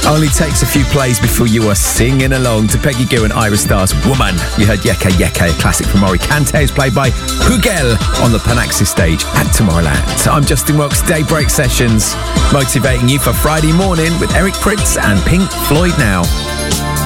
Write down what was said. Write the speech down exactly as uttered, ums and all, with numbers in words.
Only takes a few plays before you are singing along to Peggy Gou and Ira Starr's Woman. You heard Yeke Yeke, a classic from Ori Kante, played by Hugel on the Panaxis stage at Tomorrowland. I'm Justin Welks, Daybreak Sessions, motivating you for Friday morning with Eric Prydz and Pink Floyd now.